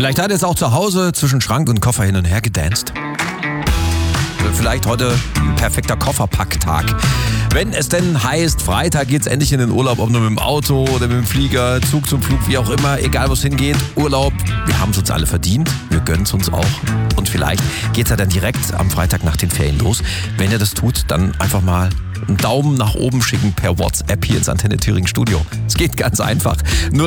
Vielleicht hat er jetzt auch zu Hause zwischen Schrank und Koffer hin und her gedanced. Vielleicht heute ein perfekter Kofferpacktag. Wenn es denn heißt, Freitag geht's endlich in den Urlaub, ob nur mit dem Auto oder mit dem Flieger, Zug zum Flug, wie auch immer, egal wo es hingeht, Urlaub, wir haben es uns alle verdient, wir gönnen es uns auch. Und vielleicht geht's ja dann direkt am Freitag nach den Ferien los. Wenn ihr das tut, dann einfach mal einen Daumen nach oben schicken per WhatsApp hier ins Antenne Thüringen Studio. Es geht ganz einfach.